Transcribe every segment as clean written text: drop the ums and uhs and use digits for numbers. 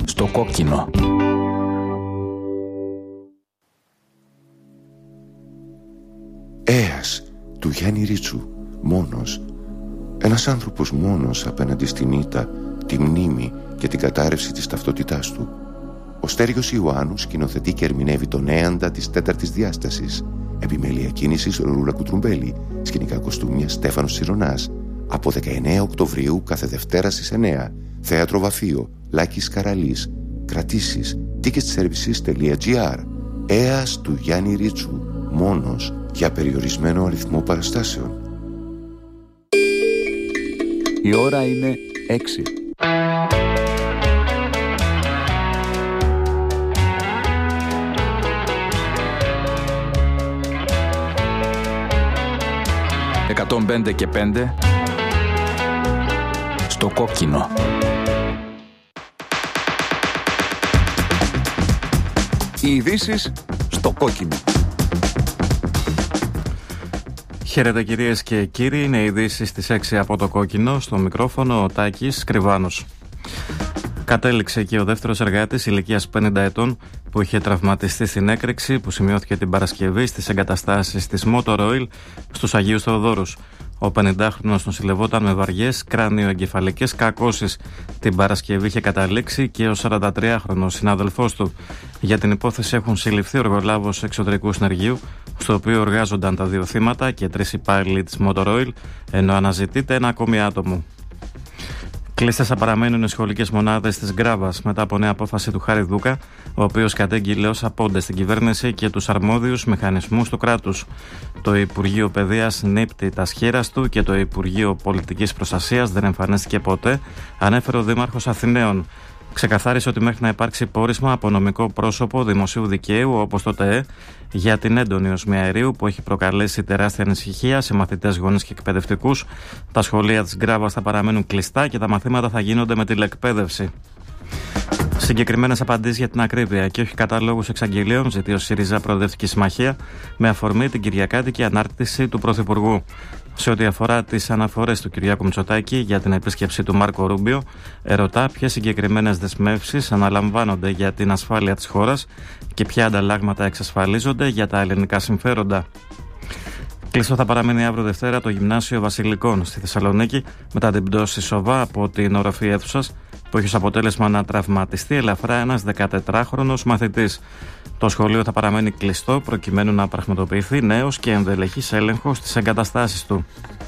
Στο κόκκινο. Έας του Γιάννη Ρίτσου. Μόνος. Ένας άνθρωπος μόνος απέναντι στην ήττα, τη μνήμη και την κατάρρευση της ταυτότητάς του. Ο Στέργιος Ιωάννου σκηνοθετεί και ερμηνεύει τον Έαντα της τέταρτης διάστασης. Επιμέλεια κίνησης Ρούλα Κουτρουμπέλη. Σκηνικά κοστούμια Στέφανος Σιρονάς. Από 19 Οκτωβρίου κάθε Δευτέρα στις 9. Θέατρο Βαφείο, Λάκης Καραλής. Κρατήσεις ticketservices.gr. Έας του Γιάννη Ρίτσου. Μόνος, για περιορισμένο αριθμό παραστάσεων. Η ώρα είναι 6. «105 και 5» στο κόκκινο. Οι ειδήσεις στο κόκκινο. Χαίρετε κυρίες και κύριοι, είναι οι ειδήσεις στις 6 από το κόκκινο. Στο μικρόφωνο ο Τάκης Κρυβάνος. Κατέληξε και ο δεύτερος εργάτης ηλικίας 50 ετών που είχε τραυματιστεί στην έκρηξη που σημειώθηκε την Παρασκευή στις εγκαταστάσεις της Motor Oil στους Αγίους Θεοδόρους. Ο 50χρονος νοσηλευόταν με βαριές κράνιο-εγκεφαλικές κακώσεις. Την Παρασκευή είχε καταλήξει και ο 43χρονος συνάδελφός του. Για την υπόθεση έχουν συλληφθεί ο εργολάβος εξωτερικού συνεργείου, στο οποίο εργάζονταν τα δύο θύματα και 3 υπάλληλοι της Motor Oil, ενώ αναζητείται ένα ακόμη άτομο. Κλειστές θα παραμένουν οι σχολικές μονάδες της Γκράβας μετά από νέα απόφαση του Χάρη Δούκα, ο οποίος κατέγγειλε ως απόντες στην κυβέρνηση και τους αρμόδιους μηχανισμούς του κράτους. Το Υπουργείο Παιδείας νύπτει τα σχέρας του και το Υπουργείο Πολιτικής Προστασίας δεν εμφανίστηκε ποτέ, ανέφερε ο Δήμαρχος Αθηναίων. Ξεκαθάρισε ότι μέχρι να υπάρξει πόρισμα από νομικό πρόσωπο δημοσίου δικαίου όπως το ΤΕΕ για την έντονη οσμία αερίου που έχει προκαλέσει τεράστια ανησυχία σε μαθητές, γονείς και εκπαιδευτικούς, τα σχολεία της Γκράβας θα παραμένουν κλειστά και τα μαθήματα θα γίνονται με τηλεκπαίδευση. Συγκεκριμένες απαντήσεις για την ακρίβεια και όχι κατάλογους εξαγγελίων ζητεί ο ΣΥΡΙΖΑ Προοδευτική Συμμαχία με αφορμή την κυριακάτικη ανάρτηση του Πρωθυπουργού. Σε ό,τι αφορά τις αναφορές του Κυριάκου Μητσοτάκη για την επίσκεψη του Μάρκο Ρούμπιο, ερωτά ποιες συγκεκριμένες δεσμεύσεις αναλαμβάνονται για την ασφάλεια της χώρας και ποια ανταλλάγματα εξασφαλίζονται για τα ελληνικά συμφέροντα. Κλειστό θα παραμείνει αύριο Δευτέρα το Γυμνάσιο Βασιλικών στη Θεσσαλονίκη μετά την πτώση σοβά από την οροφή αίθουσας που έχει ως αποτέλεσμα να τραυματιστεί ελαφρά ένας 14χρονος μαθητής. Το σχολείο θα παραμένει κλειστό προκειμένου να πραγματοποιηθεί νέος και ενδελεχής έλεγχος στις εγκαταστάσεις του.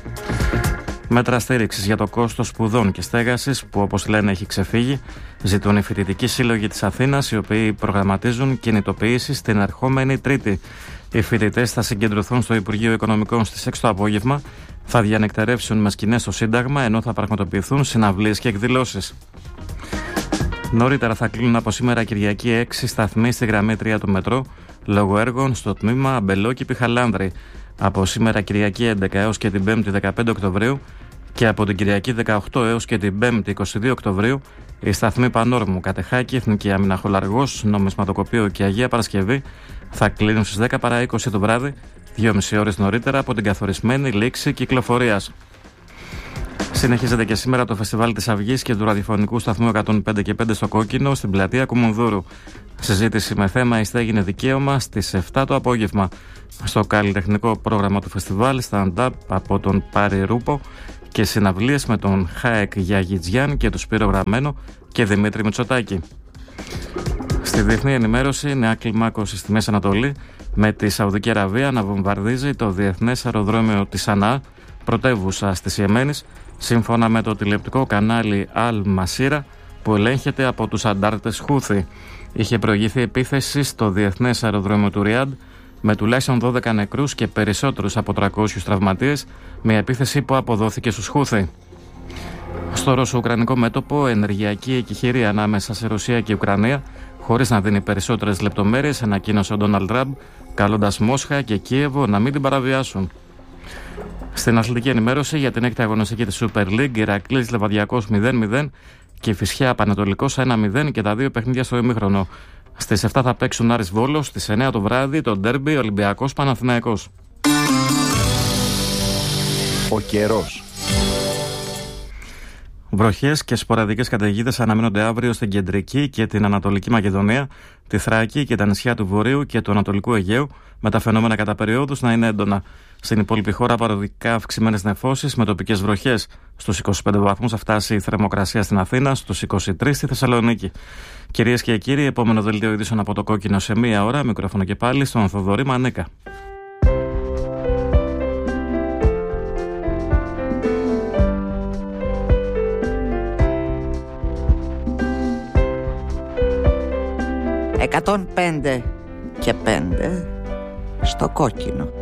Μέτρα στήριξης για το κόστος σπουδών και στέγασης που όπως λένε έχει ξεφύγει ζητούν οι φοιτητικοί σύλλογοι της Αθήνας, οι οποίοι προγραμματίζουν κινητοποίηση την ερχόμενη Τρίτη. Οι φοιτητές θα συγκεντρωθούν στο Υπουργείο Οικονομικών στις 6 το απόγευμα, θα διανεκτερεύσουν με σκηνές στο Σύνταγμα ενώ θα πραγματοποιηθούν συναυλίες και εκδηλώσεις. Νωρίτερα θα κλείνουν από σήμερα Κυριακή 6 σταθμοί στη γραμμή 3 του μετρό λόγω έργων στο τμήμα Αμπελόκηπη Χαλάνδρη. Από σήμερα Κυριακή 11 έως και την 5η 15 Οκτωβρίου και από την Κυριακή 18 έως και την 5η 22 Οκτωβρίου οι σταθμοί Πανόρμου, Κατεχάκη, Εθνική Άμυνα Χολαργός, Νομισματοκοπείο και Αγία Παρασκευή θα κλείνουν στις 10 παρά 20 το βράδυ, 2,5 ώρες νωρίτερα από την καθορισμένη λήξη κυκλοφορίας. Συνεχίζεται και σήμερα το Φεστιβάλ της Αυγής και του ραδιοφωνικού σταθμού 105 και 5 στο Κόκκινο στην πλατεία Κουμουνδούρου. Συζήτηση με θέμα «Η στέγη είναι δικαίωμα» στις 7 το απόγευμα. Στο καλλιτεχνικό πρόγραμμα του φεστιβάλ, stand-up από τον Πάρη Ρούπο και συναυλίες με τον Χάεκ Γιαγιτζιάν και του Σπύρο Γραμμένο και Δημήτρη Μητσοτάκη. Στη διεθνή ενημέρωση, νέα κλιμάκωση στη Μέση Ανατολή με τη Σαουδική Αραβία να βομβαρδίζει το διεθνές αεροδρόμιο της Σανά, πρωτεύουσα της Ιεμένης, σύμφωνα με το τηλεοπτικό κανάλι Al Masira που ελέγχεται από τους αντάρτες Χούθι. Είχε προηγηθεί επίθεση στο διεθνές αεροδρόμιο του Ριάντ με τουλάχιστον 12 νεκρούς και περισσότερους από 300 τραυματίες, μια επίθεση που αποδόθηκε στους Χούθι. Στο ρωσο-ουκρανικό μέτωπο, ενεργειακή εκεχηρία ανάμεσα σε Ρωσία και Ουκρανία, χωρίς να δίνει περισσότερες λεπτομέρειες, ανακοίνωσε ο Ντόναλντ Τραμπ, καλώντας Μόσχα και Κίεβο να μην την παραβιάσουν. Στην αθλητική ενημέρωση για την έκτη αγωνιστική της Super League, Ηρακλής Λεβαδιακός 0-0 και Φυσιά Πανετολικός 1-0 και τα δύο παιχνίδια στο ημίχρονο. Στις 7 θα παίξουν Άρης Βόλος, στις 9 το βράδυ το ντέρμπι Ολυμπιακός Παναθηναϊκός. Ο καιρός. Βροχές και σποραδικές καταιγίδες αναμένονται αύριο στην κεντρική και την Ανατολική Μακεδονία, τη Θράκη και τα νησιά του Βορείου και του Ανατολικού Αιγαίου, με τα φαινόμενα κατά περιόδους να είναι έντονα. Στην υπόλοιπη χώρα, παροδικά αυξημένες νεφώσεις με τοπικές βροχές. Στους 25 βαθμούς θα φτάσει η θερμοκρασία στην Αθήνα, στους 23 στη Θεσσαλονίκη. Κυρίες και κύριοι, επόμενο δελτίο ειδήσεων από το Κόκκινο σε μία ώρα. Μικρόφωνο και πάλι στον Θοδωρή Μανίκα. «105 και 5 στο Κόκκινο».